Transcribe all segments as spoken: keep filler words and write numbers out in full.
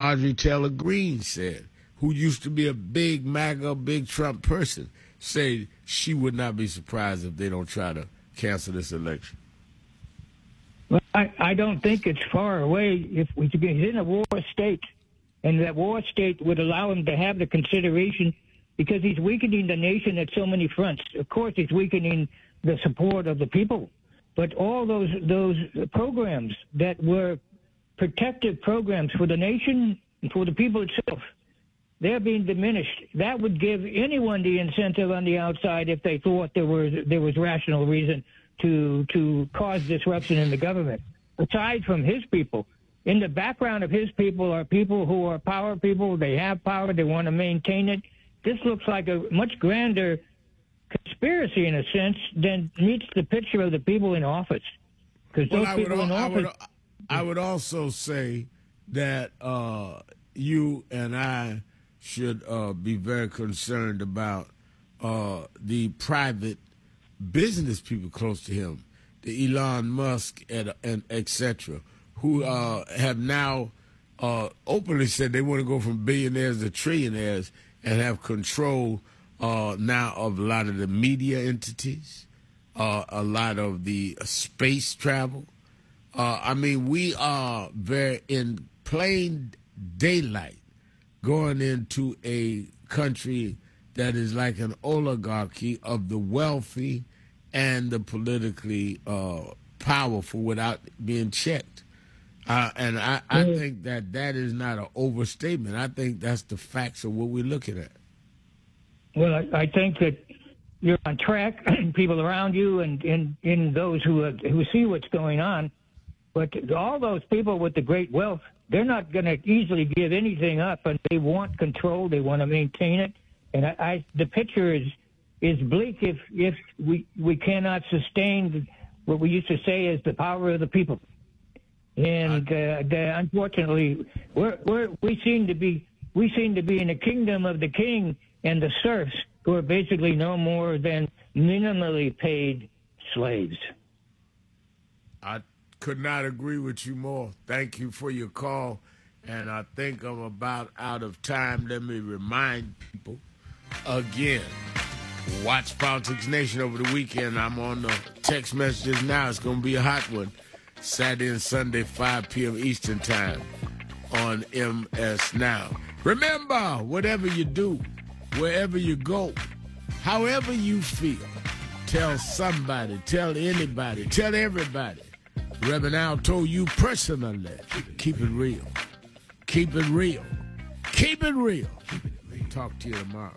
Marjorie Taylor Greene said, who used to be a big MAGA, big Trump person, say she would not be surprised if they don't try to cancel this election. Well, I, I don't think it's far away. If we he's in a war state, and that war state would allow him to have the consideration, because he's weakening the nation at so many fronts. Of course, he's weakening the support of the people, but all those those programs that were protective programs for the nation and for the people itself, they're being diminished. That would give anyone the incentive on the outside, if they thought there was there was rational reason to to cause disruption in the government. Aside from his people, in the background of his people are people who are power people. They have power. They want to maintain it. This looks like a much grander conspiracy, in a sense, than meets the picture of the people in office. Because those well, people would, in I office. would, I would also say that uh, you and I should uh, be very concerned about uh, the private business people close to him, the Elon Musk and, and et cetera, who uh, have now uh, openly said they want to go from billionaires to trillionaires and have control uh, now of a lot of the media entities, uh, a lot of the space travel. Uh, I mean, we are very in plain daylight going into a country that is like an oligarchy of the wealthy and the politically uh, powerful without being checked. Uh, and I, I think that that is not an overstatement. I think that's the facts of what we're looking at. Well, I, I think that you're on track, people around you and in, in those who uh, who see what's going on. But all those people with the great wealth, they're not going to easily give anything up, and they want control. They want to maintain it. And I, I the picture is is bleak if if we we cannot sustain what we used to say is the power of the people. And uh, the, unfortunately, we're, we're, we seem to be we seem to be in the kingdom of the king and the serfs, who are basically no more than minimally paid slaves. I could not agree with you more. Thank you for your call. And I think I'm about out of time. Let me remind people again, watch Politics Nation over the weekend. I'm on the text messages now. It's going to be a hot one. Saturday and Sunday, five p.m. Eastern Time on M S Now. Remember, whatever you do, wherever you go, however you feel, tell somebody, tell anybody, tell everybody. Reverend Al told you personally, keep it real. Keep it real. Keep it real. Talk to you tomorrow.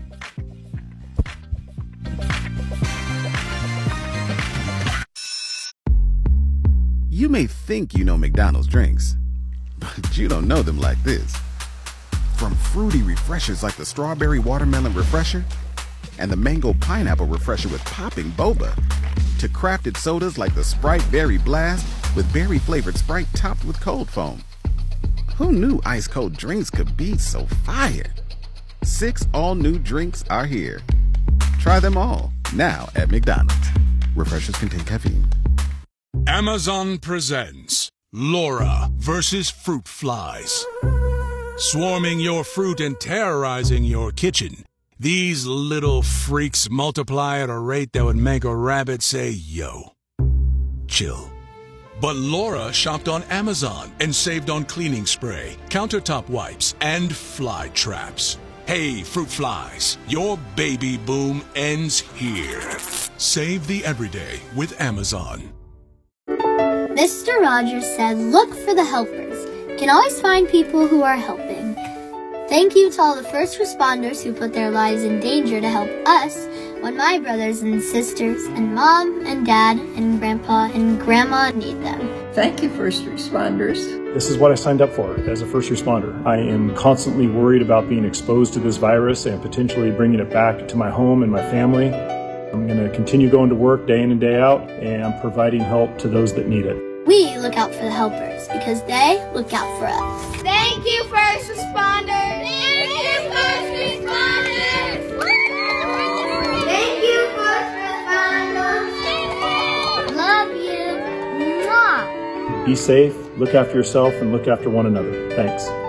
You may think you know McDonald's drinks, but you don't know them like this. From fruity refreshers like the Strawberry Watermelon Refresher and the Mango Pineapple Refresher with popping boba, to crafted sodas like the Sprite Berry Blast with berry-flavored Sprite topped with cold foam. Who knew ice-cold drinks could be so fire? Six all-new drinks are here. Try them all, now at McDonald's. Refreshers contain caffeine. Amazon presents Laura versus Fruit Flies. Swarming your fruit and terrorizing your kitchen, these little freaks multiply at a rate that would make a rabbit say, yo. Chill. But Laura shopped on Amazon and saved on cleaning spray, countertop wipes, and fly traps. Hey, fruit flies, your baby boom ends here. Save the everyday with Amazon. Mister Rogers said, look for the helpers. You can always find people who are helping. Thank you to all the first responders who put their lives in danger to help us when my brothers and sisters and mom and dad and grandpa and grandma need them. Thank you, first responders. This is what I signed up for as a first responder. I am constantly worried about being exposed to this virus and potentially bringing it back to my home and my family. I'm going to continue going to work day in and day out and providing help to those that need it. We look out for the helpers because they look out for us. Thank you, first responders. Thank you, first responders. Thank you, first responders. Love you. Mwah. Be safe, look after yourself, and look after one another. Thanks.